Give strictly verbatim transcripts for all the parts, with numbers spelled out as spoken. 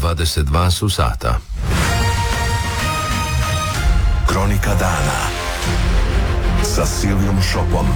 dvadeset dva su sata. Kronika dana sa Silvijom Šopom.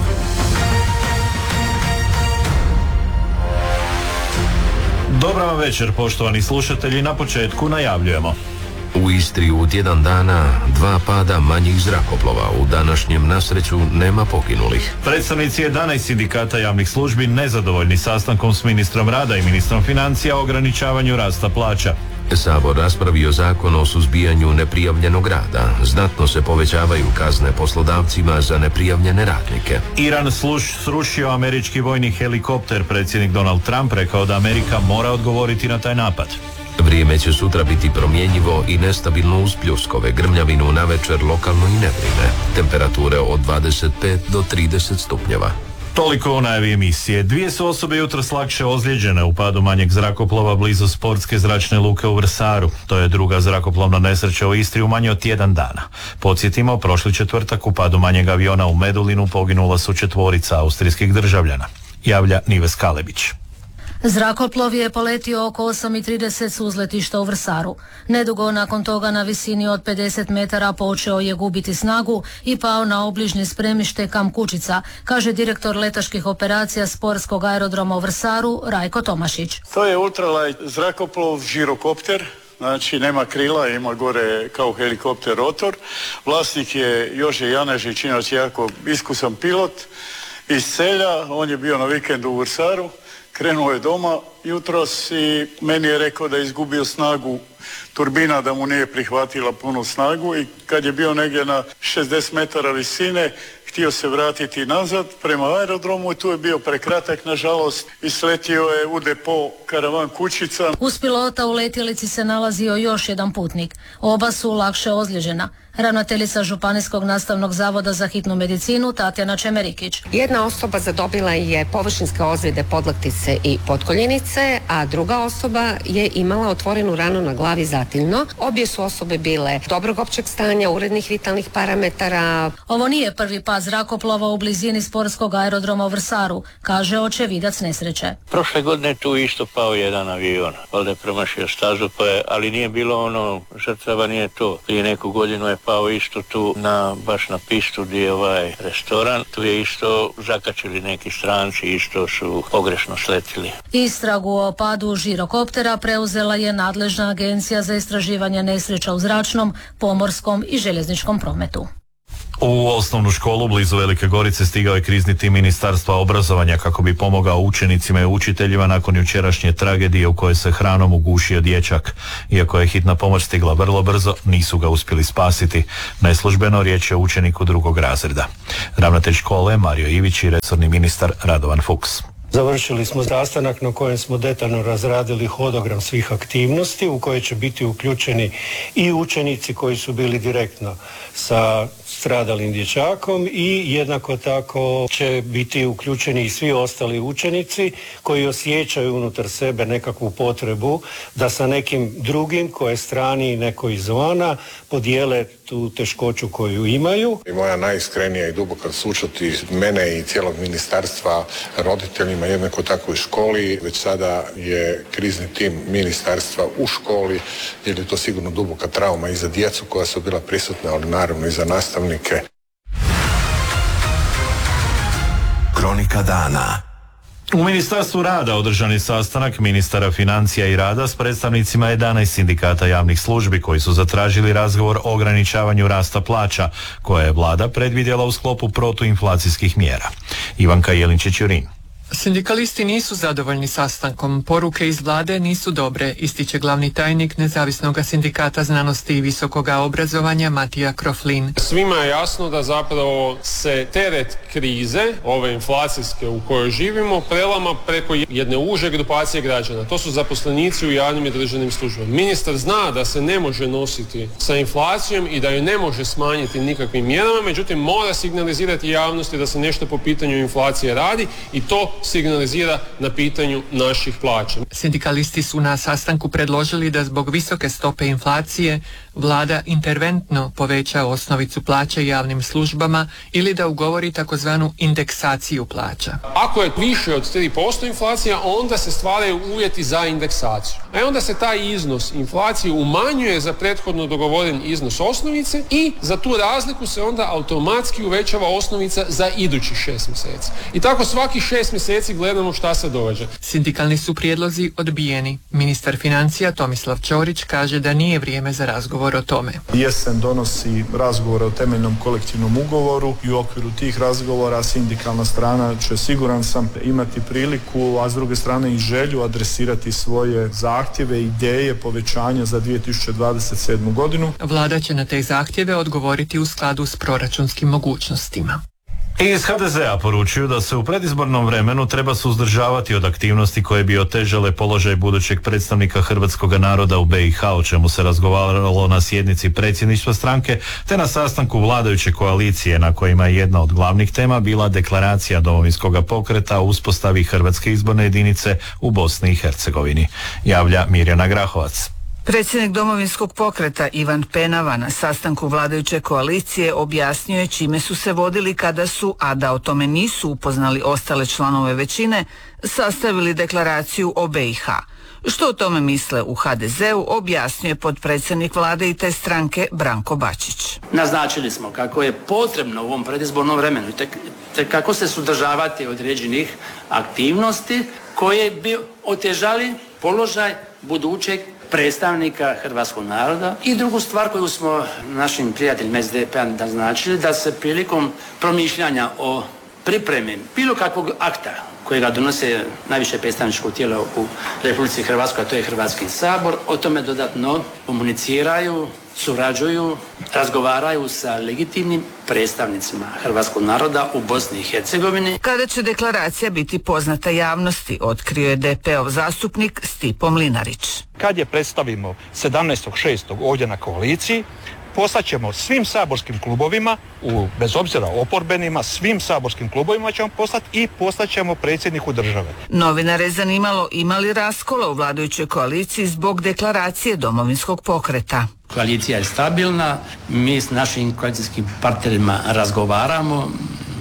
Dobar vam večer, poštovani slušatelji. Na početku najavljujemo. U Istri u tjedan dana dva pada manjih zrakoplova. U današnjem nasreću nema poginulih. Predstavnici jedanaest sindikata javnih službi nezadovoljni sastankom s ministrom rada i ministrom financija o ograničavanju rasta plaća. Sabor raspravio zakon o suzbijanju neprijavljenog rada. Znatno se povećavaju kazne poslodavcima za neprijavljene radnike. Iran sluš, srušio američki vojni helikopter. Predsjednik Donald Trump rekao da Amerika mora odgovoriti na taj napad. Vrijeme će sutra biti promjenjivo i nestabilno uz pljuskove, grmljavinu navečer, lokalno i nevrijeme. Temperature od dvadeset pet do trideset stupnjeva. Toliko o najavi emisije. Dvije su osobe jutros lakše ozlijeđene u padu manjeg zrakoplova blizu sportske zračne luke u Vrsaru. To je druga zrakoplovna nesreća u Istri u manje od tjedan dana. Podsjetimo, prošli četvrtak u padu manjeg aviona u Medulinu poginula su četvorica austrijskih državljana. Javlja Nives Kalebić. Zrakoplov je poletio oko osam i trideset s uzletišta u Vrsaru. Nedugo nakon toga na visini od pedeset metara počeo je gubiti snagu i pao na obližnje spremište Kamp Kučica, kaže direktor letaških operacija sportskog aerodroma u Vrsaru Rajko Tomašić. To je ultralight zrakoplov, žirokopter. Znači nema krila, ima gore kao helikopter rotor. Vlasnik je Jože Janežić, inače jako iskusan pilot iz Celja. On je bio na vikendu u Vrsaru. Krenuo je doma jutros i meni je rekao da je izgubio snagu turbina, da mu nije prihvatila punu snagu i kad je bio negdje na šezdeset metara visine, htio se vratiti nazad prema aerodromu i tu je bio prekratak, nažalost, i sletio je u depo karavan Kučica. Uz pilota u letjelici se nalazio još jedan putnik. Oba su lakše ozlijeđena. Ravnateljica Županijskog nastavnog zavoda za hitnu medicinu Tatjana Čemerikić. Jedna osoba zadobila je površinske ozljede podlaktice i potkoljenice, a druga osoba je imala otvorenu ranu na glavi zatiljno. Obje su osobe bile dobrog općeg stanja, urednih vitalnih parametara. Ovo nije prvi pad zrakoplova u blizini sportskog aerodroma u Vrsaru, kaže očevidac nesreće. Prošle godine tu isto pao jedan avion, valjda je promašio stazu, pa je, ali nije bilo ono, žrtava nije to. Prije neku godinu je pao isto tu na, baš na pistu gdje je ovaj restoran. Tu je isto zakačili neki stranci, isto su pogrešno sletili. Istragu o padu žirokoptera preuzela je nadležna agencija za istraživanje nesreća u zračnom, pomorskom i željezničkom prometu. U osnovnu školu blizu Velike Gorice stigao je krizni tim Ministarstva obrazovanja kako bi pomogao učenicima i učiteljima nakon jučerašnje tragedije u kojoj se hranom ugušio dječak. Iako je hitna pomoć stigla vrlo brzo, nisu ga uspjeli spasiti. Neslužbeno riječ je o učeniku drugog razreda. Ravnatelj škole Mario Ivić i resorni ministar Radovan Fuchs. Završili smo sastanak na kojem smo detaljno razradili hodogram svih aktivnosti u koje će biti uključeni i učenici koji su bili direktno sa stradalim dječakom i jednako tako će biti uključeni i svi ostali učenici koji osjećaju unutar sebe nekakvu potrebu da sa nekim drugim koje strani neko izvana podijele tu teškoću koju imaju. I moja najiskrenija i duboka sućut mene i cijelog ministarstva roditeljima, jednako tako i školi. Već sada je krizni tim ministarstva u školi jer je to sigurno duboka trauma i za djecu koja su bila prisutna, ali naravno i za nastavnike. Kronika dana. U Ministarstvu rada održan je sastanak ministara financija i rada s predstavnicima jedanaest sindikata javnih službi koji su zatražili razgovor o ograničavanju rasta plaća koje je vlada predvidjela u sklopu protuinflacijskih mjera. Ivanka Jelinčić-Jurin. Sindikalisti nisu zadovoljni sastankom. Poruke iz vlade nisu dobre, ističe glavni tajnik Nezavisnog sindikata znanosti i visokoga obrazovanja Matija Kroflin. Svima je jasno da zapravo se teret krize, ove inflacijske u kojoj živimo, prelama preko jedne uže grupacije građana. To su zaposlenici u javnim i državnim službama. Ministar zna da se ne može nositi sa inflacijom i da ju ne može smanjiti nikakvim mjerama, međutim mora signalizirati javnosti da se nešto po pitanju inflacije radi i to signalizira na pitanju naših plaća. Sindikalisti su na sastanku predložili da zbog visoke stope inflacije vlada interventno poveća osnovicu plaće javnim službama ili da ugovori takozvanu indeksaciju plaća. Ako je više od tri posto inflacija, onda se stvaraju uvjeti za indeksaciju. A onda se taj iznos inflacije umanjuje za prethodno dogovoren iznos osnovice i za tu razliku se onda automatski uvećava osnovica za idućih šest mjeseci. I tako svakih šest mjeseci gledamo šta se događa. Sindikalni su prijedlozi odbijeni. Ministar financija Tomislav Ćorić kaže da nije vrijeme za razgovor o tome. Jesen donosi razgovore o temeljnom kolektivnom ugovoru i u okviru tih razgovora sindikalna strana će, siguran sam, imati priliku, a s druge strane i želju adresirati svoje zahtjeve i ideje povećanja za dvije tisuće dvadeset sedmu godinu. Vlada će na te zahtjeve odgovoriti u skladu s proračunskim mogućnostima. Iz ha de zea poručuju da se u predizbornom vremenu treba suzdržavati od aktivnosti koje bi otežale položaj budućeg predstavnika hrvatskog naroda u be i ha, o čemu se razgovaralo na sjednici predsjedništva stranke te na sastanku vladajuće koalicije, na kojima je jedna od glavnih tema bila deklaracija Domovinskog pokreta o uspostavi Hrvatske izborne jedinice u Bosni i Hercegovini. Javlja Mirjana Grahovac. Predsjednik Domovinskog pokreta Ivan Penava na sastanku vladajuće koalicije objasnio je čime su se vodili kada su, a da o tome nisu upoznali ostale članove većine, sastavili deklaraciju o be i ha. Što o tome misle u ha de zeu objasnio je potpredsjednik vlade i te stranke Branko Bačić. Naznačili smo kako je potrebno u ovom predizbornom vremenu te, te kako se suzdržavati određenih aktivnosti koje bi otežali položaj budućeg predstavnika hrvatskog naroda. I drugu stvar koju smo našim prijateljima es de pe-a naznačili, da se prilikom promišljanja o pripremi bilo kakvog akta kojega donose najviše predstavničko tijelo u Republici Hrvatskoj, a to je Hrvatski sabor, o tome dodatno komuniciraju, surađuju, razgovaraju sa legitimnim predstavnicima hrvatskog naroda u Bosni i Hercegovini. Kada će deklaracija biti poznata javnosti, otkrio je de pe-ov zastupnik Stipo Mlinarić. Kad je predstavimo sedamnaestog šestog ovdje na koaliciji, poslaćemo svim saborskim klubovima, u, bez obzira oporbenima, svim saborskim klubovima ćemo poslati i poslaćemo predsjedniku države. Novinare je zanimalo ima li raskola u vladajućoj koaliciji zbog deklaracije Domovinskog pokreta. Koalicija je stabilna, mi s našim koalicijskim partnerima razgovaramo,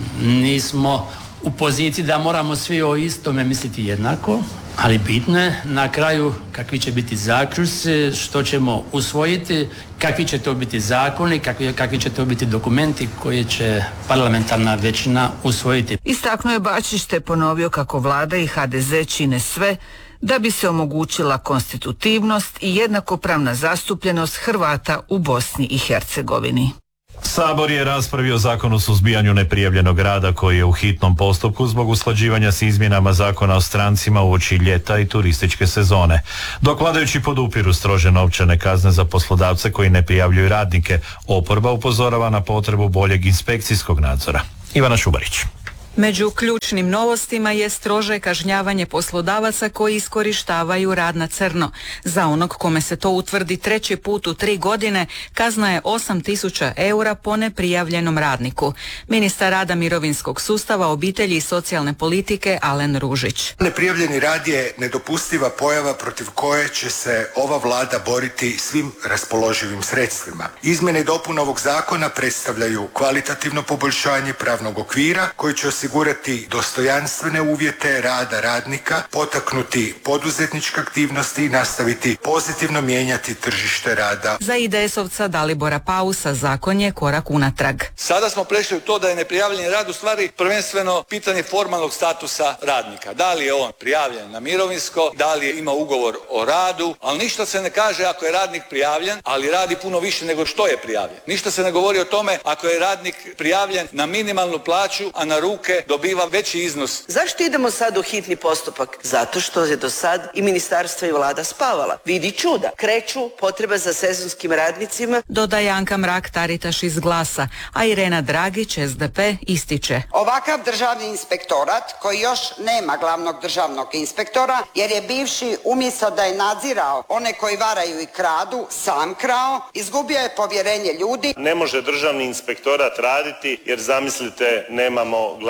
nismo u poziciji da moramo svi o istome misliti jednako, ali bitno je na kraju kakvi će biti zaključci, što ćemo usvojiti, kakvi će to biti zakoni, kakvi, kakvi će to biti dokumenti koje će parlamentarna većina usvojiti. Istaknuo je Bačić te ponovio kako vlada i ha de ze čine sve da bi se omogućila konstitutivnost i jednakopravna zastupljenost Hrvata u Bosni i Hercegovini. Sabor je raspravio zakon o suzbijanju neprijavljenog rada koji je u hitnom postupku zbog usklađivanja s izmjenama zakona o strancima uoči ljeta i turističke sezone. Dok vladajući podupiru strože novčane kazne za poslodavce koji ne prijavljuju radnike, oporba upozorava na potrebu boljeg inspekcijskog nadzora. Ivana Šubarić. Među ključnim novostima je strože kažnjavanje poslodavaca koji iskorištavaju rad na crno. Za onog kome se to utvrdi treći put u tri godine, kazna je osam tisuća eura po neprijavljenom radniku. Ministar rada, mirovinskog sustava, obitelji i socijalne politike Alen Ružić. Neprijavljeni rad je nedopustiva pojava protiv koje će se ova vlada boriti svim raspoloživim sredstvima. Izmjene i dopune ovog zakona predstavljaju kvalitativno poboljšanje pravnog okvira koji će osigurati dostojanstvene uvjete rada radnika, potaknuti poduzetničke aktivnosti i nastaviti pozitivno mijenjati tržište rada. Za i de esovca Dalibora Pausa zakon je korak unatrag. Sada smo prešli u to da je neprijavljeni rad u stvari prvenstveno pitanje formalnog statusa radnika. Da li je on prijavljen na mirovinsko, da li je ima ugovor o radu, ali ništa se ne kaže ako je radnik prijavljen, ali radi puno više nego što je prijavljen. Ništa se ne govori o tome ako je radnik prijavljen na minimalnu plaću, a na ruke dobiva veći iznos. Zašto idemo sad u hitni postupak? Zato što je do sad i ministarstvo i vlada spavala. Vidi čuda, kreću potreba za sezonskim radnicima. Dodaje Anka Mrak-Taritaš iz Glasa, a Irena Dragić, es de pe, ističe. Ovakav državni inspektorat koji još nema glavnog državnog inspektora, jer je bivši umjesto da je nadzirao one koji varaju i kradu, sam krao, izgubio je povjerenje ljudi. Ne može državni inspektorat raditi jer zamislite nemamo glavnog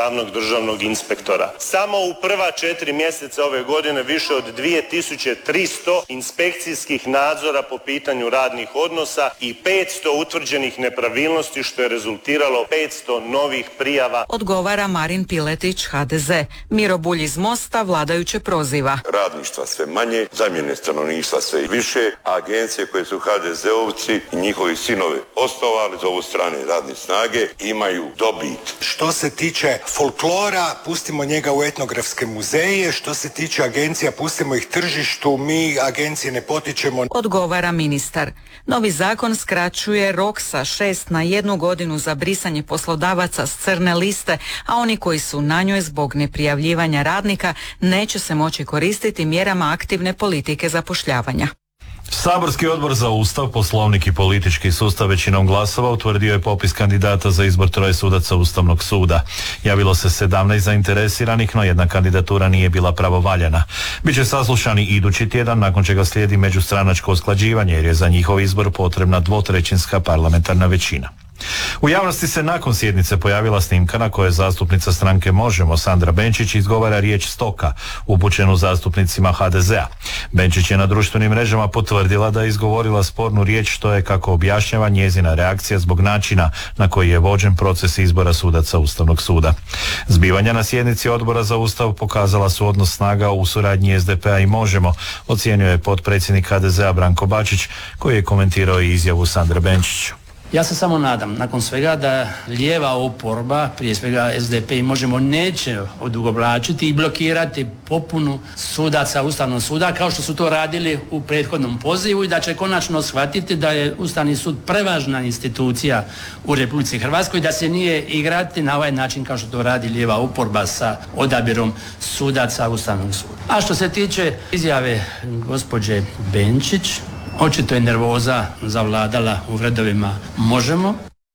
glavnog državnog inspektora. Samo u prva četiri mjeseca ove godine više od dvije tisuće tristo inspekcijskih nadzora po pitanju radnih odnosa i petsto utvrđenih nepravilnosti, što je rezultiralo petsto novih prijava. Odgovara Marin Piletić, ha de ze. Miro Bulj iz Mosta vladajuće proziva. Radništva sve manje, zamjene stanovništva sve više, a agencije koje su ha de zeovci i njihovi sinovi osnovali za ovu strane radne snage imaju dobit. Što se tiče folklora, pustimo njega u etnografske muzeje. Što se tiče agencija, pustimo ih tržištu. Mi agencije ne potičemo. Odgovara ministar. Novi zakon skraćuje rok sa šest na jednu godinu za brisanje poslodavaca s crne liste, a oni koji su na njoj zbog neprijavljivanja radnika neće se moći koristiti mjerama aktivne politike zapošljavanja. Saborski odbor za Ustav, Poslovnik i politički sustav većinom glasova utvrdio je popis kandidata za izbor troje sudaca Ustavnog suda. Javilo se sedamnaest zainteresiranih, no jedna kandidatura nije bila pravovaljana. Biće saslušani idući tjedan, nakon čega slijedi međustranačko usklađivanje, jer je za njihov izbor potrebna dvotrećinska parlamentarna većina. U javnosti se nakon sjednice pojavila snimka na kojoj zastupnica stranke Možemo Sandra Benčić izgovara riječ stoka, upućenu zastupnicima ha de zea. Benčić je na društvenim mrežama potvrdila da je izgovorila spornu riječ, što je, kako objašnjava, njezina reakcija zbog načina na koji je vođen proces izbora sudaca Ustavnog suda. Zbivanja na sjednici Odbora za Ustav pokazala su odnos snaga u suradnji es de pe a i Možemo, ocijenio je potpredsjednik ha de zea Branko Bačić, koji je komentirao i izjavu Sandre Benčić. Ja se samo nadam, nakon svega, da lijeva oporba, prije svega es de pe i Možemo, neće odugovlačiti i blokirati popunu sudaca Ustavnog suda, kao što su to radili u prethodnom pozivu, i da će konačno shvatiti da je Ustavni sud prevažna institucija u Republici Hrvatskoj, da se nije igrati na ovaj način kao što to radi lijeva oporba sa odabirom sudaca Ustavnog suda. A što se tiče izjave gospođe Benčić, očito je nervoza zavladala u redovima Možemo.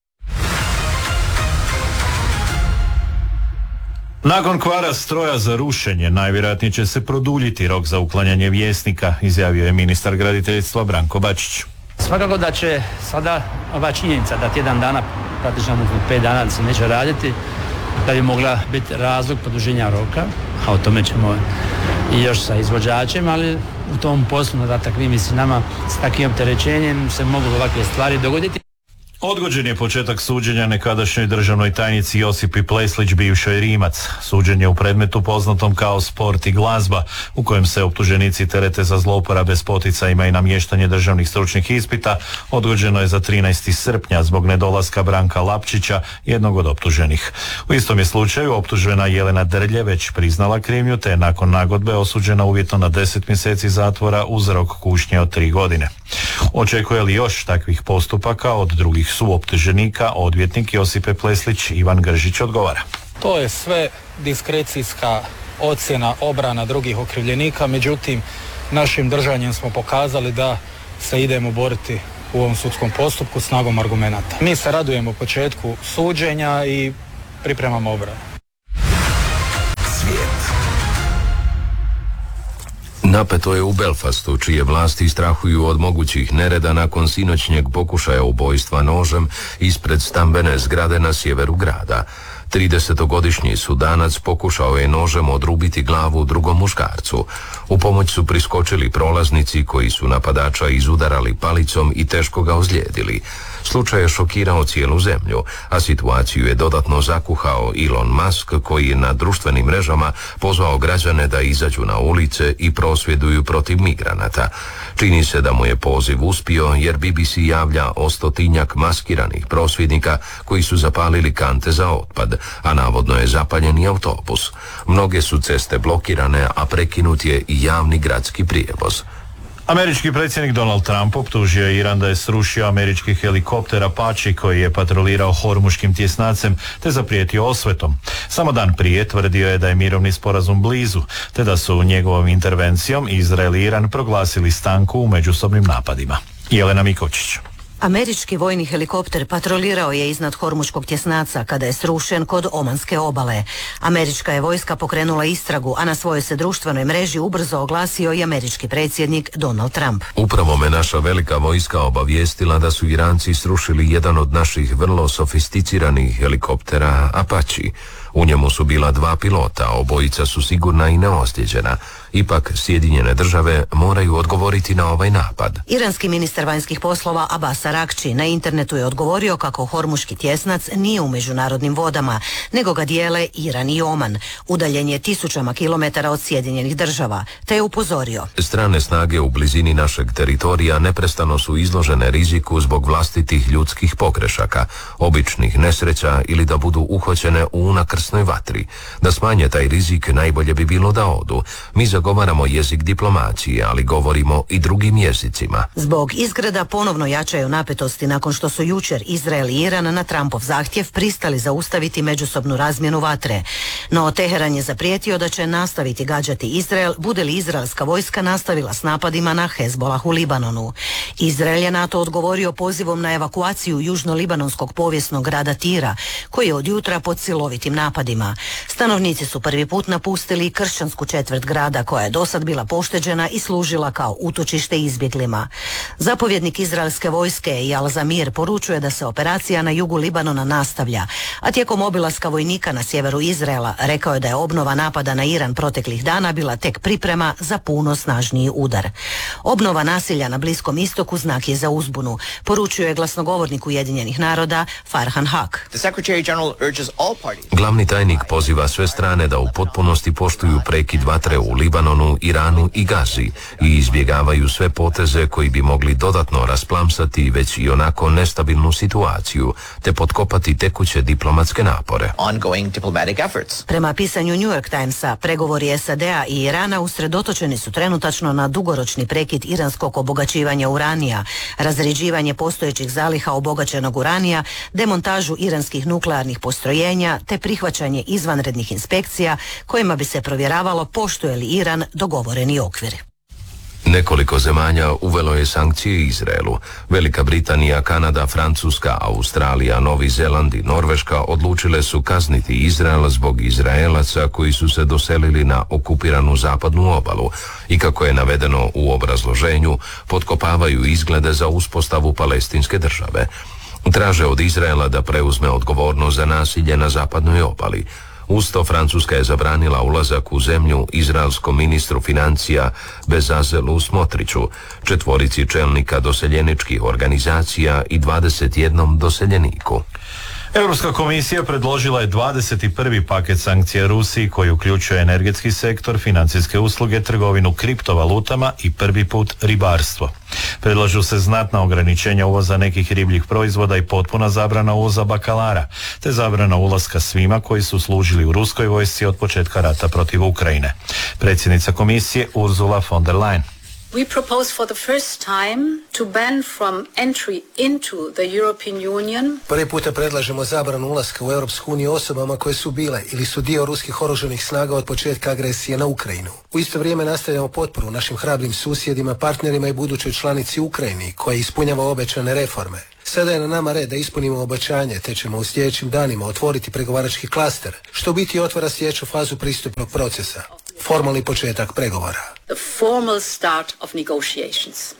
Nakon kvara stroja za rušenje, najvjerojatnije će se produljiti rok za uklanjanje Vjesnika, izjavio je ministar graditeljstva Branko Bačić. Svakako da će sada ova činjenica da tjedan dana, praktično pet dana se neće raditi, da bi mogla biti razlog produženja roka, a o tome ćemo i još sa izvođačem, ali u tom poslu na takvim visinama s takvim opterećenjem se mogu ovakve stvari dogoditi. Odgođen je početak suđenja nekadašnjoj državnoj tajnici Josipi Pleslić, bivšoj Rimac. Suđenje u predmetu poznatom kao Sport i glazba, u kojem se optuženici terete za zlouporabe s poticajima i namještanje državnih stručnih ispita, odgođeno je za trinaesti srpnja zbog nedolaska Branka Lapčića, jednog od optuženih. U istom je slučaju optužena Jelena Drlje već priznala krivnju, te je nakon nagodbe osuđena uvjetno na deset mjeseci zatvora uz rok kušnje od tri godine. Očekuje li još takvih postupaka od drugih suoptuženika, odvjetnik Josipe Pleslić Ivan Gržić odgovara. To je sve diskrecijska ocjena obrana drugih okrivljenika, međutim našim držanjem smo pokazali da se idemo boriti u ovom sudskom postupku snagom argumenata. Mi se radujemo početku suđenja i pripremamo obranu. Napeto je u Belfastu, čije vlasti strahuju od mogućih nereda nakon sinoćnjeg pokušaja ubojstva nožem ispred stambene zgrade na sjeveru grada. tridesetogodišnji Sudanac pokušao je nožem odrubiti glavu drugom muškarcu. U pomoć su priskočili prolaznici koji su napadača izudarali palicom i teško ga ozlijedili. Slučaj je šokirao cijelu zemlju, a situaciju je dodatno zakuhao Elon Musk, koji je na društvenim mrežama pozvao građane da izađu na ulice i prosvjeduju protiv migranata. Čini se da mu je poziv uspio, jer be be ce javlja o stotinjak maskiranih prosvjednika koji su zapalili kante za otpad, a navodno je zapaljen i autobus. Mnoge su ceste blokirane, a prekinut je i javni gradski prijevoz. Američki predsjednik Donald Trump optužio je Iran da je srušio američki helikopter Apache koji je patrolirao Hormuškim tjesnacem te zaprijetio osvetom. Samo dan prije tvrdio je da je mirovni sporazum blizu, te da su njegovom intervencijom Izrael i Iran proglasili stanku u međusobnim napadima. Jelena Mikočić. Američki vojni helikopter patrolirao je iznad Hormuškog tjesnaca kada je srušen kod Omanske obale. Američka je vojska pokrenula istragu, a na svojoj se društvenoj mreži ubrzo oglasio i američki predsjednik Donald Trump. Upravo me naša velika vojska obavijestila da su Iranci srušili jedan od naših vrlo sofisticiranih helikoptera Apache. U njemu su bila dva pilota, obojica su sigurna i neozlijeđena. Ipak Sjedinjene države moraju odgovoriti na ovaj napad. Iranski ministar vanjskih poslova Abbas Arakči na internetu je odgovorio kako Hormuški tjesnac nije u međunarodnim vodama, nego ga dijele Iran i Oman. Udaljen je tisućama kilometara od Sjedinjenih država, te je upozorio. Strane snage u blizini našeg teritorija neprestano su izložene riziku zbog vlastitih ljudskih pogrešaka, običnih nesreća ili da budu uhoćene u unakrsnoj vatri. Da smanje taj rizik najbolje bi bilo da odu. Mi zagovaramo jezik diplomacije, ali govorimo i drugim jezicima. Zbog izgreda ponovno jačaju napetosti nakon što su jučer Izrael i Iran na Trumpov zahtjev pristali zaustaviti međusobnu razmjenu vatre. No Teheran je zaprijetio da će nastaviti gađati Izrael bude li izraelska vojska nastavila s napadima na Hezbolah u Libanonu. Izrael je na to odgovorio pozivom na evakuaciju južno-libanonskog povijesnog grada Tira, koji je od jutra pod silovitim napadima. Stanovnici su prvi put napustili kršćansku četvrt grada koja je dosad bila pošteđena i služila kao utočište izbjeglima. Zapovjednik izraelske vojske Eyal Zamir poručuje da se operacija na jugu Libanona nastavlja, a tijekom obilaska vojnika na sjeveru Izraela rekao je da je obnova napada na Iran proteklih dana bila tek priprema za puno snažniji udar. Obnova nasilja na Bliskom istoku znak je za uzbunu, poručuje glasnogovornik Ujedinjenih naroda Farhan Haq. Glavni tajnik poziva sve strane da u potpunosti poštuju prekid vatre u Libanonu, Iranu i Gazi i izbjegavaju sve poteze koji bi mogli dodatno rasplamsati već i onako nestabilnu situaciju, te potkopati tekuće diplomatske napore. Prema pisanju New York Timesa, pregovori S A D-a i Irana usredotočeni su trenutačno na dugoročni prekid iranskog obogaćivanja uranija, razređivanje postojećih zaliha obogaćenog uranija, demontažu iranskih nuklearnih postrojenja te prihvaćanje izvanrednih inspekcija kojima bi se provjeravalo poštuje li Iran dogovoreni okvir. Nekoliko zemalja uvelo je sankcije Izraelu. Velika Britanija, Kanada, Francuska, Australija, Novi Zeland i Norveška odlučile su kazniti Izrael zbog Izraelaca koji su se doselili na okupiranu zapadnu obalu i, kako je navedeno u obrazloženju, potkopavaju izglede za uspostavu palestinske države. Traže od Izraela da preuzme odgovornost za nasilje na zapadnoj obali. Usto Francuska je zabranila ulazak u zemlju izraelskom ministru financija Bezalelu Smotriću, četvorici čelnika doseljeničkih organizacija i dvadeset jednom doseljeniku. Europska komisija predložila je dvadeset prvi paket sankcija Rusiji koji uključuje energetski sektor, financijske usluge, trgovinu kriptovalutama i prvi put ribarstvo. Predlažu se znatna ograničenja uvoza nekih ribljih proizvoda i potpuna zabrana uvoza bakalara, te zabrana ulaska svima koji su služili u ruskoj vojsci od početka rata protiv Ukrajine. Predsjednica komisije Ursula von der Leyen. We propose for the first time to ban from entry into the European Union. Prvi puta predlažemo zabranu ulaska u Europsku uniju osobama koje su bile ili su dio ruskih oružanih snaga od početka agresije na Ukrajinu. U isto vrijeme nastavljamo potporu našim hrabrim susjedima, partnerima i budućoj članici Ukrajini koja ispunjava obećane reforme. Sada je na nama red da ispunimo obećanje, te ćemo u sljedećim danima otvoriti pregovarački klaster, što u biti otvara sljedeću fazu pristupnog procesa. Formalni početak pregovora. The formal start of negotiations.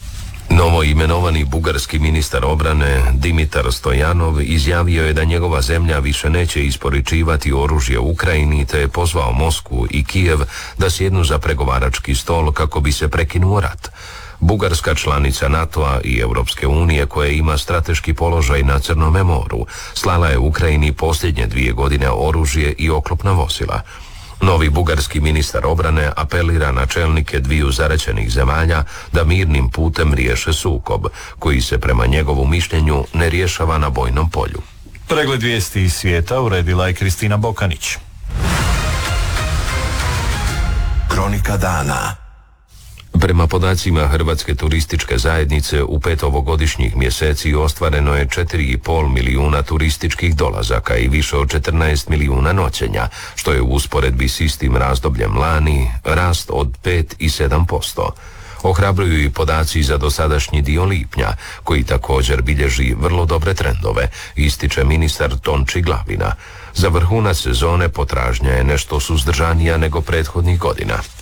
Novo imenovani bugarski ministar obrane Dimitar Stojanov izjavio je da njegova zemlja više neće isporučivati oružje Ukrajini, te je pozvao Moskvu i Kijev da sjednu za pregovarački stol kako bi se prekinuo rat. Bugarska članica NATO-a i Europske unije koja ima strateški položaj na Crnome moru slala je Ukrajini posljednje dvije godine oružje i oklopna vozila. Novi bugarski ministar obrane apelira na čelnike dviju zaraćenih zemalja da mirnim putem riješe sukob, koji se prema njegovu mišljenju ne rješava na bojnom polju. Pregled vijesti iz svijeta uredila je Kristina Bokanić. Kronika dana. Prema podacima Hrvatske turističke zajednice u pet ovogodišnjih mjeseci ostvareno je četiri i pol milijuna turističkih dolazaka i više od četrnaest milijuna noćenja, što je u usporedbi s istim razdobljem lani rast od pet i sedam posto. Ohrabruju i podaci za dosadašnji dio lipnja, koji također bilježi vrlo dobre trendove, ističe ministar Tonči Glavina. Za vrhunac sezone potražnja je nešto suzdržanija nego prethodnih godina.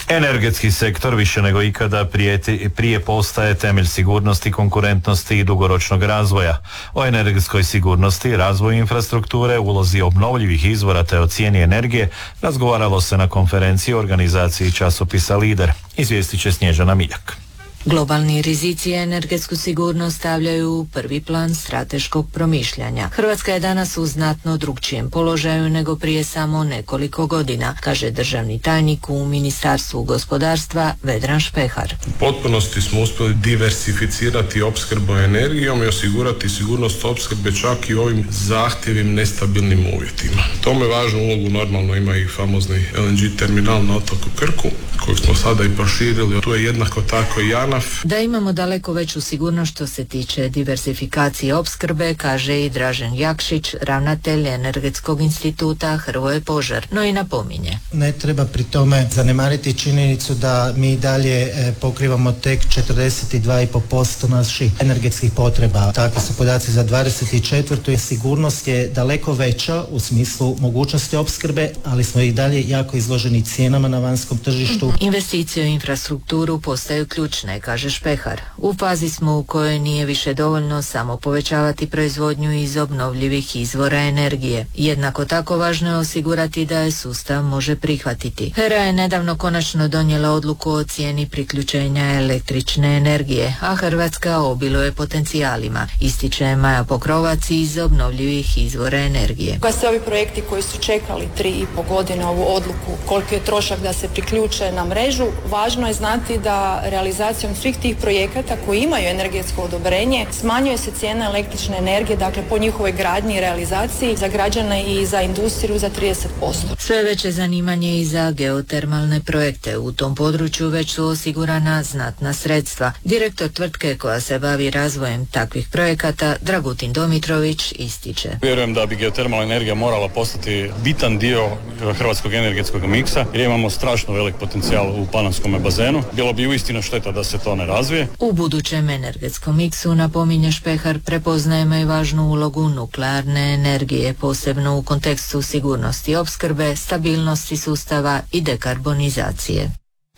Energetski sektor više nego ikada prijeti, prije postaje temelj sigurnosti, konkurentnosti i dugoročnog razvoja. O energetskoj sigurnosti, razvoju infrastrukture, ulozi obnovljivih izvora te o cijeni energije razgovaralo se na konferenciji u organizaciji časopisa Lider. Izvijestit će Snježana Miljak. Globalni rizici energetsku sigurnost stavljaju u prvi plan strateškog promišljanja. Hrvatska je danas u znatno drugčijem položaju nego prije samo nekoliko godina, kaže državni tajnik u Ministarstvu gospodarstva Vedran Špehar. U potpunosti smo uspjeli diversificirati opskrbu energijom i osigurati sigurnost opskrbe čak i u ovim zahtjevim nestabilnim uvjetima. Tome važnu ulogu normalno ima i famozni L N G terminal na otoku Krku, kojeg smo sada i proširili. Tu je jednako tako i JANAF. Da imamo daleko veću sigurnost što se tiče diversifikacije opskrbe, kaže i Dražen Jakšić, ravnatelj Energetskog instituta Hrvoje Požar, no i napominje. Ne treba pri tome zanemariti činjenicu da mi dalje e, pokrivamo tek četrdeset dva zarez pet posto naših energetskih potreba. Takvi su podaci za dvadeset četvrtu. Sigurnost je daleko veća u smislu mogućnosti opskrbe, ali smo i dalje jako izloženi cijenama na vanjskom tržištu. Investicije u infrastrukturu postaju ključne, kaže Špehar. U fazi smo u kojoj nije više dovoljno samo povećavati proizvodnju iz obnovljivih izvora energije. Jednako tako važno je osigurati da je sustav može prihvatiti. HERA je nedavno konačno donijela odluku o cijeni priključenja električne energije, a Hrvatska obiluje potencijalima, ističe Maja Pokrovac iz obnovljivih izvora energije. Kad se ovi projekti koji su čekali tri i po godine ovu odluku, koliko je trošak da se priključe na mrežu, važno je znati da realizacijom svih tih projekata koji imaju energetsko odobrenje smanjuje se cijena električne energije, dakle po njihovoj gradnji i realizaciji za građane i za industriju za trideset posto. Sve veće zanimanje i za geotermalne projekte. U tom području već su osigurana znatna sredstva. Direktor tvrtke koja se bavi razvojem takvih projekata, Dragutin Domitrović, ističe. Vjerujem da bi geotermalna energija morala postati bitan dio hrvatskog energetskog miksa jer imamo strašno velik potencijal u Panonskom bazenu. Bilo bi uistinu šteta da se to ne razvije. U budućem energetskom miksu, napominje Špehar, prepoznajemo i važnu ulogu nuklearne energije, posebno u kontekstu sigurnosti opskrbe, stabilnosti sustava i dekarbonizacije.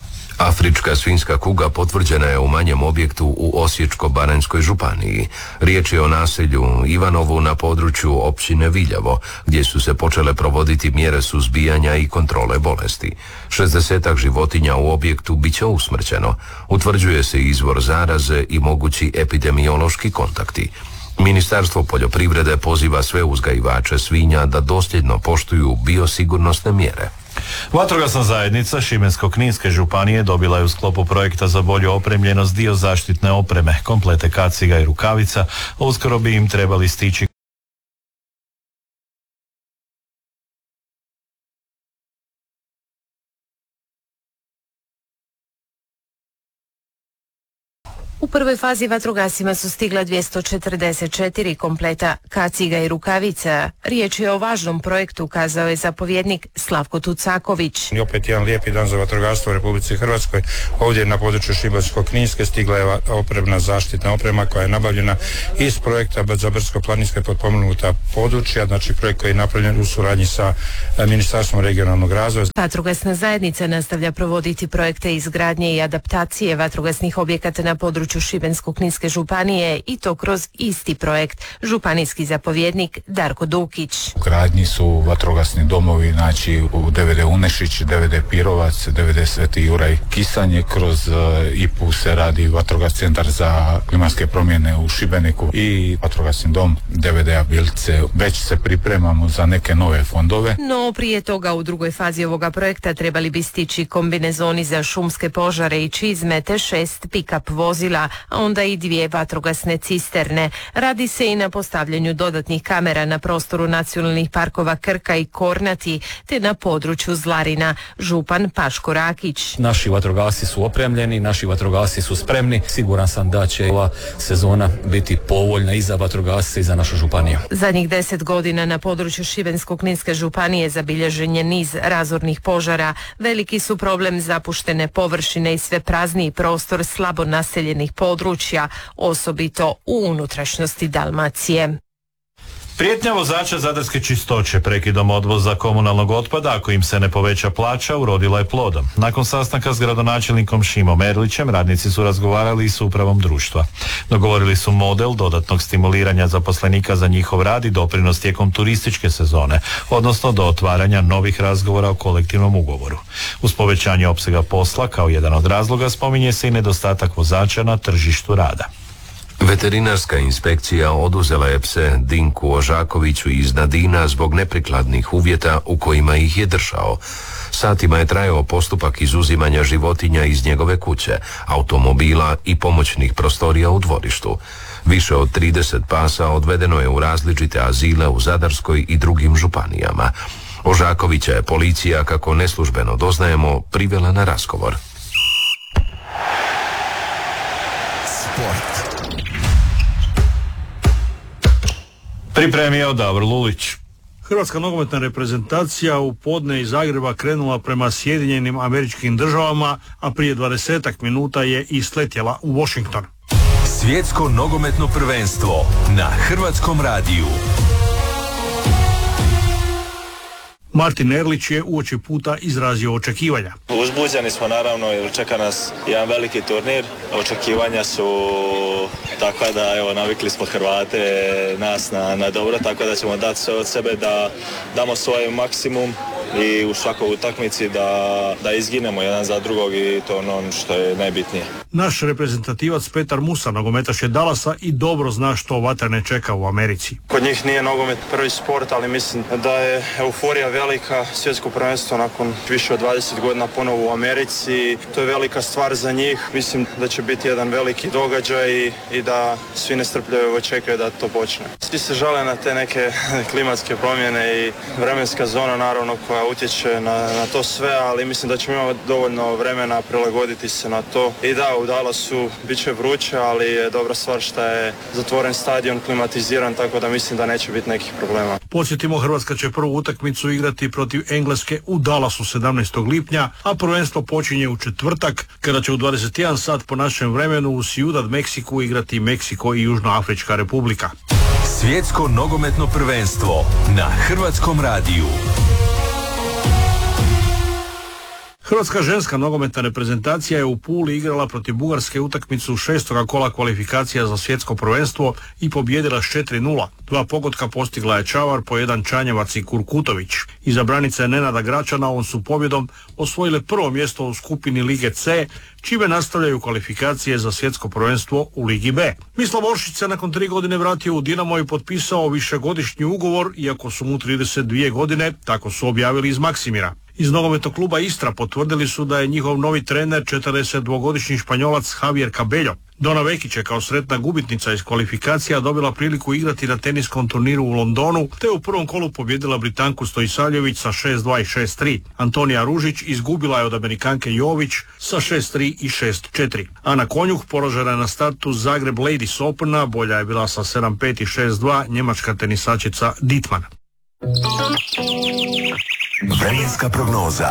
Afrička svinjska kuga potvrđena je u manjem objektu u Osječko-baranjskoj županiji. Riječ je o naselju Ivanovu na području općine Viljavo, gdje su se počele provoditi mjere suzbijanja i kontrole bolesti. šezdesetak životinja u objektu bit će usmrćeno. Utvrđuje se izvor zaraze i mogući epidemiološki kontakti. Ministarstvo poljoprivrede poziva sve uzgajivače svinja da dosljedno poštuju biosigurnosne mjere. Vatrogasna zajednica Šibensko-kninske županije dobila je u sklopu projekta za bolju opremljenost dio zaštitne opreme, komplete kaciga i rukavica, a uskoro bi im trebali stići U prvoj fazi vatrogascima su stigla dvjesto četrdeset četiri kompleta kaciga i rukavica. Riječ je o važnom projektu, kazao je zapovjednik Slavko Tucaković. I opet jedan lijepi dan za vatrogastvo u Republici Hrvatskoj. Ovdje na području Šibensko-kninske stigla je opremna zaštitna oprema koja je nabavljena iz projekta za brdsko-planinska potpomognuta područja, znači projekt koji je napravljen u suradnji sa Ministarstvom regionalnog razvoja. Vatrogasna zajednica nastavlja provoditi projekte izgradnje i adaptacije vatrogasnih objekata na području Šibensko-kninske županije i to kroz isti projekt. Županijski zapovjednik Darko Dukić. U gradnji su vatrogasni domovi, znači u D V D Unešić, D V D Pirovac, D V D Sveti Juraj Kisanje, kroz I P U se radi vatrogasni centar za klimatske promjene u Šibeniku i vatrogasni dom D V D Bilce. Već se pripremamo za neke nove fondove. No prije toga u drugoj fazi ovoga projekta trebali bi stići kombinezoni za šumske požare i čizme te šest pick-up vozila, a onda i dvije vatrogasne cisterne. Radi se i na postavljanju dodatnih kamera na prostoru nacionalnih parkova Krka i Kornati te na području Zlarina. Župan Paško Rakić. Naši vatrogasci su opremljeni, naši vatrogasci su spremni. Siguran sam da će ova sezona biti povoljna i za vatrogasce i za našu županiju. Zadnjih deset godina na području Šibensko-kninske županije zabilježen je niz razornih požara. Veliki su problem zapuštene površine i sve prazniji prostor slabo naseljenih područja, osobito u unutrašnjosti Dalmacije. Prijetnja vozača Zadarske čistoće prekidom odvoza komunalnog otpada ako im se ne poveća plaća urodila je plodom. Nakon sastanka s gradonačelnikom Šimom Erlićem radnici su razgovarali s upravom društva. Dogovorili su model dodatnog stimuliranja zaposlenika za njihov rad i doprinos tijekom turističke sezone, odnosno do otvaranja novih razgovora o kolektivnom ugovoru. Uz povećanje opsega posla kao jedan od razloga spominje se i nedostatak vozača na tržištu rada. Veterinarska inspekcija oduzela je pse Dinku Ožakoviću iz Nadina zbog neprikladnih uvjeta u kojima ih je držao. Satima je trajao postupak izuzimanja životinja iz njegove kuće, automobila i pomoćnih prostorija u dvorištu. Više od trideset pasa odvedeno je u različite azile u Zadarskoj i drugim županijama. Ožakovića je policija, kako neslužbeno doznajemo, privela na razgovor. Sport. Pripremio Davor Lulić. Hrvatska nogometna reprezentacija u podne iz Zagreba krenula prema Sjedinjenim Američkim Državama, a prije dvadesetak minuta je i sletjela u Washington. Svjetsko nogometno prvenstvo na Hrvatskom radiju. Martin Erlić je uoči puta izrazio očekivanja. Uzbuđeni smo naravno jer čeka nas jedan veliki turnir. Očekivanja su takva da evo navikli smo Hrvate nas na, na dobro, tako da ćemo dati sve od sebe da damo svoj maksimum i u svakoj utakmici da, da izginemo jedan za drugog i to ono što je najbitnije. Naš reprezentativac Petar Musa, nogometaš je Dallasa i dobro zna što vatrene čeka u Americi. Kod njih nije nogomet prvi sport, ali mislim da je euforija velika, svjetsko prvenstvo nakon više od dvadeset godina ponovo u Americi. To je velika stvar za njih. Mislim da će biti jedan veliki događaj i, i da svi nestrpljivo očekuju da to počne. Svi se žale na te neke klimatske promjene i vremenska zona naravno koja utječe na, na to sve, ali mislim da ćemo imati dovoljno vremena prilagoditi se na to. I da, u Dallasu bit će vruće, ali je dobra stvar što je zatvoren stadion, klimatiziran, tako da mislim da neće biti nekih problema. Podsjetimo, Hrvatska će prvu utakmicu igrati protiv Engleske u Dallasu sedamnaestog lipnja, a prvenstvo počinje u četvrtak, kada će u dvadeset jedan sat po našem vremenu u Ciudad Meksiku igrati Meksiko i Južnoafrička Republika. Svjetsko nogometno prvenstvo na Hrvatskom radiju. Hrvatska ženska nogometna reprezentacija je u Puli igrala protiv Bugarske utakmicu šestoga kola kvalifikacija za svjetsko prvenstvo i pobijedila s četiri nula. Dva pogotka postigla je Čavar, po jedan Čanjevac i Kurkutović. Iza branice Nenada Gračana ovom su pobjedom osvojile prvo mjesto u skupini Lige C, čime nastavljaju kvalifikacije za svjetsko prvenstvo u Ligi B. Mislav Oršić se nakon tri godine vratio u Dinamo i potpisao višegodišnji ugovor, iako su mu trideset dvije godine, tako su objavili iz Maksimira. Iz nogometnog kluba Istra potvrdili su da je njihov novi trener četrdesetdvogodišnji Španjolac Javier Cabello. Dona Vekić je kao sretna gubitnica iz kvalifikacija dobila priliku igrati na teniskom turniru u Londonu, te u prvom kolu pobjedila Britanku Stojisavljević sa šest dva i šest tri. Antonija Ružić izgubila je od Amerikanke Jović sa šest tri i šest četiri. Ana Konjuh poražena je na startu Zagreb Ladies Opena, bolja je bila sa sedam pet i šest dva njemačka tenisačica Dittmann. Vremenska prognoza.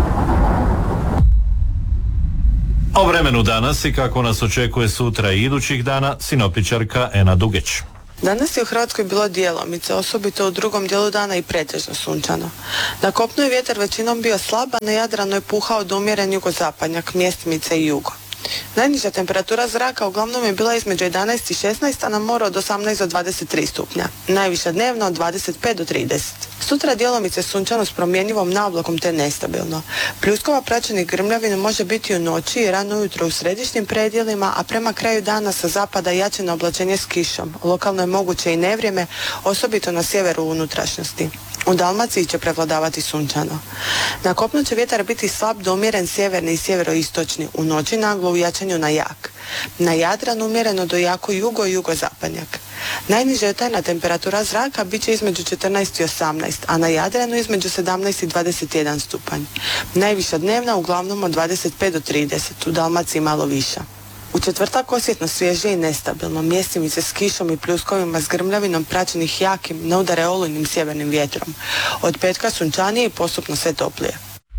O vremenu danas i kako nas očekuje sutra i idućih dana, sinoptičarka Ena Dugeć. Danas je u Hrvatskoj bilo djelomice, osobito u drugom dijelu dana i pretežno sunčano. Na kopnu je vjetar većinom bio slab, a na Jadranu je puhao do umjeren jugozapadnjak, mjestimice i jugo. Najniža temperatura zraka uglavnom je bila između jedanaest i šesnaest, a na moru od osamnaest do dvadeset tri stupnja. Najviša dnevno od dvadeset pet do trideset. Sutra djelomice sunčano s promjenjivom naoblakom te nestabilno. Pljuskova praćenih grmljavinom može biti u noći i rano ujutro u središnjim predjelima, a prema kraju dana sa zapada jačeno oblačenje s kišom. Lokalno je moguće i nevrijeme, osobito na sjeveru unutrašnjosti. U Dalmaciji će prevladavati sunčano. Na kopnu će vjetar biti slab do umjeren sjeverni i sjeveroistočni, u noći naglo u jačanju na jak. Na Jadranu umjereno do jako jugo i jugozapadnjak. Najniža jutarnja temperatura zraka bit će između četrnaest i osamnaest, a na Jadranu između sedamnaest i dvadeset jedan stupanj. Najviša dnevna uglavnom od dvadeset pet do trideset, u Dalmaciji malo viša. U četvrtak osjetno svježe i nestabilno, mjestimice s kišom i pljuskovima s grmljavinom praćenih jakim, ne udare olujnim sjevernim vjetrom. Od petka sunčanije i postupno sve toplije.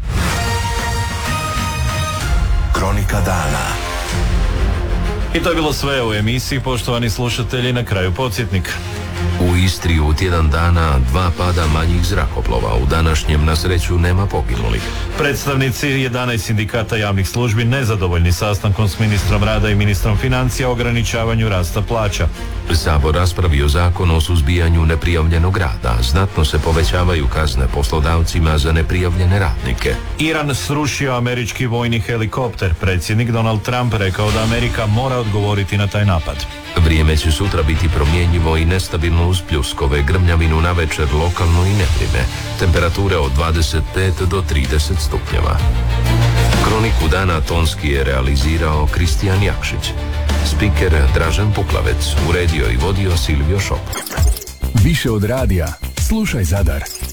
Kronika dana. I to je bilo sve u emisiji, poštovani slušatelji, na kraju podsjetnik. U Istri u tjedan dana dva pada manjih zrakoplova. U današnjem na sreću nema poginulih. Predstavnici jedanaest sindikata javnih službi nezadovoljni sastankom s ministrom rada i ministrom financija o ograničavanju rasta plaća. Sabor raspravio zakon o suzbijanju neprijavljenog rada. Znatno se povećavaju kazne poslodavcima za neprijavljene radnike. Iran srušio američki vojni helikopter. Predsjednik Donald Trump rekao da Amerika mora odgovoriti na taj napad. Vrijeme će sutra biti promjenjivo i nestabilno uz pljuskove, grmljavinu na večer, lokalno i nevrime. Temperature od dvadeset pet do trideset stupnjeva. Kroniku dana tonski je realizirao Kristijan Jakšić. Spiker Dražen Puklavec, uredio i vodio Silvio Šop. Više od radija, slušaj Zadar.